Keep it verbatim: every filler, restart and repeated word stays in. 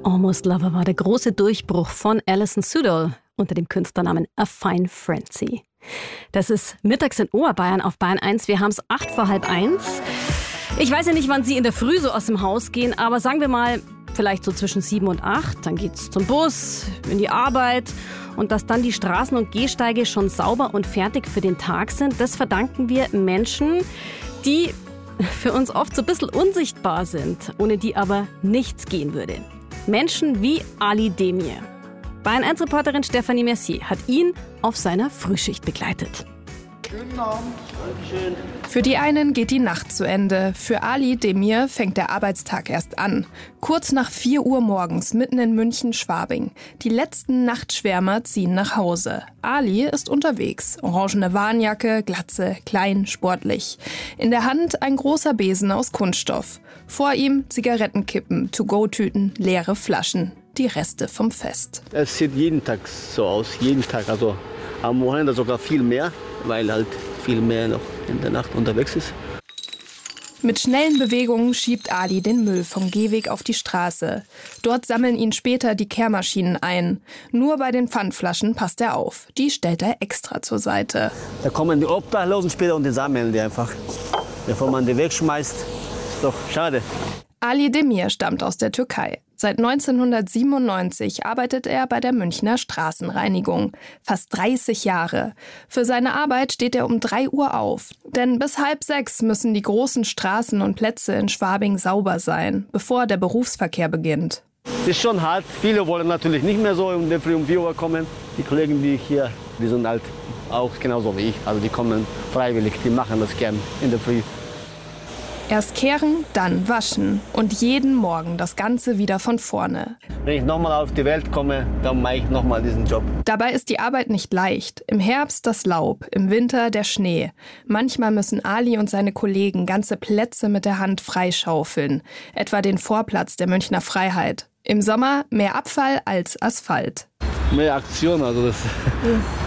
Almost Lover war der große Durchbruch von Alison Sudol unter dem Künstlernamen A Fine Frenzy. Das ist mittags in Oberbayern auf Bayern eins. Wir haben es acht vor halb eins. Ich weiß ja nicht, wann Sie in der Früh so aus dem Haus gehen, aber sagen wir mal, vielleicht so zwischen sieben und acht. Dann geht's zum Bus, in die Arbeit. Und dass dann die Straßen und Gehsteige schon sauber und fertig für den Tag sind, das verdanken wir Menschen, die für uns oft so ein bisschen unsichtbar sind, ohne die aber nichts gehen würde. Menschen wie Ali Demir. Bayern eins Reporterin Stefanie Mercier hat ihn auf seiner Frühschicht begleitet. Schönen Abend. Dankeschön. Für die einen geht die Nacht zu Ende. Für Ali Demir fängt der Arbeitstag erst an. Kurz nach vier Uhr morgens mitten in München-Schwabing. Die letzten Nachtschwärmer ziehen nach Hause. Ali ist unterwegs. Orangene Warnjacke, Glatze, klein, sportlich. In der Hand ein großer Besen aus Kunststoff. Vor ihm Zigarettenkippen, To-Go-Tüten, leere Flaschen. Die Reste vom Fest. Es sieht jeden Tag so aus, jeden Tag. Also am Wochenende sogar viel mehr, weil halt viel mehr noch in der Nacht unterwegs ist. Mit schnellen Bewegungen schiebt Ali den Müll vom Gehweg auf die Straße. Dort sammeln ihn später die Kehrmaschinen ein. Nur bei den Pfandflaschen passt er auf. Die stellt er extra zur Seite. Da kommen die Obdachlosen später und die sammeln die einfach. Bevor man die wegschmeißt, ist doch schade. Ali Demir stammt aus der Türkei. Seit neunzehnhundertsiebenundneunzig arbeitet er bei der Münchner Straßenreinigung. Fast dreißig Jahre. Für seine Arbeit steht er um drei Uhr auf. Denn bis halb sechs müssen die großen Straßen und Plätze in Schwabing sauber sein, bevor der Berufsverkehr beginnt. Das ist schon hart. Viele wollen natürlich nicht mehr so um der Früh um vier Uhr kommen. Die Kollegen, die hier, die sind halt auch genauso wie ich. Also die kommen freiwillig, die machen das gern in der Früh. Erst kehren, dann waschen und jeden Morgen das Ganze wieder von vorne. Wenn ich nochmal auf die Welt komme, dann mache ich nochmal diesen Job. Dabei ist die Arbeit nicht leicht. Im Herbst das Laub, im Winter der Schnee. Manchmal müssen Ali und seine Kollegen ganze Plätze mit der Hand freischaufeln. Etwa den Vorplatz der Münchner Freiheit. Im Sommer mehr Abfall als Asphalt. Mehr Aktion, also das